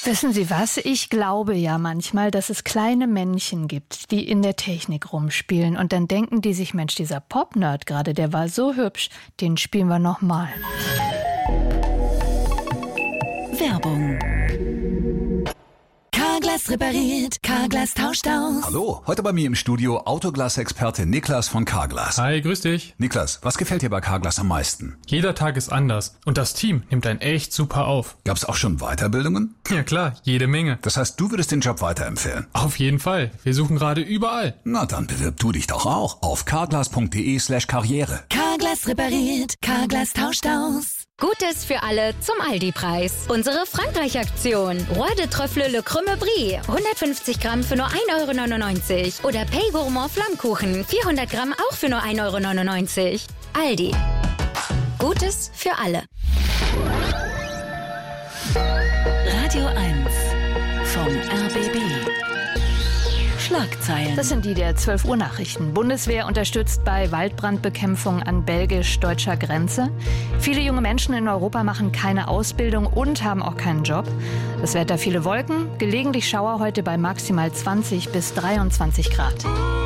Wissen Sie was? Ich glaube ja manchmal, dass es kleine Männchen gibt, die in der Technik rumspielen. Und dann denken die sich, Mensch, dieser Pop-Nerd gerade, der war so hübsch, den spielen wir nochmal. Werbung. Carglass repariert, Carglass tauscht aus. Hallo, heute bei mir im Studio Autoglas-Experte Niklas von Carglass. Hi, grüß dich. Niklas, was gefällt dir bei Carglass am meisten? Jeder Tag ist anders und das Team nimmt einen echt super auf. Gab's auch schon Weiterbildungen? Ja klar, jede Menge. Das heißt, du würdest den Job weiterempfehlen? Auf jeden Fall. Wir suchen gerade überall. Na, dann bewirb du dich doch auch auf carglass.de/karriere. Carglass repariert, Carglass tauscht aus. Gutes für alle zum Aldi-Preis. Unsere Frankreich-Aktion. Roi de Trüffle Le Crème Brie. 150 Gramm für nur 1,99 € Oder Pay Gourmand Flammkuchen. 400 Gramm auch für nur 1,99 €. Aldi. Gutes für alle. Radio 1 vom RBB. Schlagzeilen. Das sind die der 12 Uhr Nachrichten. Bundeswehr unterstützt bei Waldbrandbekämpfung an belgisch-deutscher Grenze. Viele junge Menschen in Europa machen keine Ausbildung und haben auch keinen Job. Das Wetter viele Wolken, gelegentlich Schauer heute bei maximal 20 bis 23 Grad.